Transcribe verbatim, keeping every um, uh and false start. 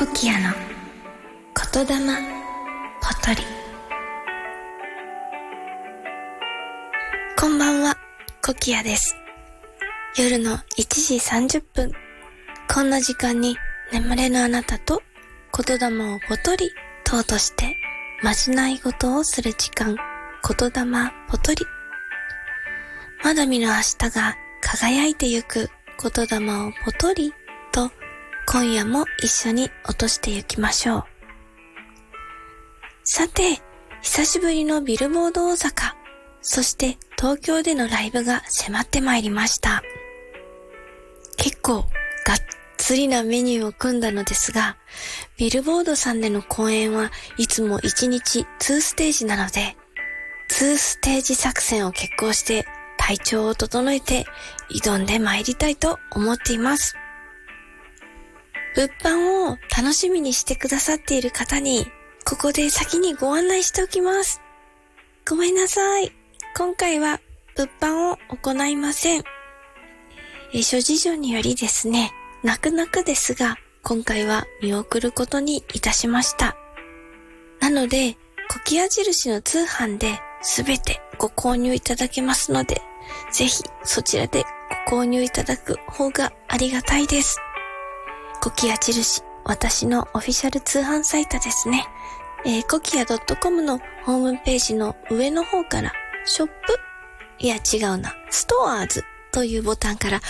コキアの言霊ポトリ。こんばんは、コキアです。夜のいちじさんじゅっぷん、こんな時間に眠れぬあなたと言霊をポトリと落としてまじない事をする時間、言霊ポトリ。まだ見ぬ明日が輝いてゆく言霊をポトリと、今夜も一緒に落としてゆきましょう。さて、久しぶりのビルボード大阪、そして東京でのライブが迫ってまいりました。結構がっつりなメニューを組んだのですが、ビルボードさんでの公演はいつもいちにちにステージなので、にステージ作戦を決行して体調を整えて挑んで参りたいと思っています。物販を楽しみにしてくださっている方に、ここで先にご案内しておきます。ごめんなさい。今回は物販を行いません。え諸事情によりですね、泣く泣くですが、今回は見送ることにいたしました。なので、コキア印の通販ですべてご購入いただけますので、ぜひそちらでご購入いただく方がありがたいです。コキア印、私のオフィシャル通販サイトですね。えー、コキア .com のホームページの上の方からショップ、いや違うな、ストアーズというボタンから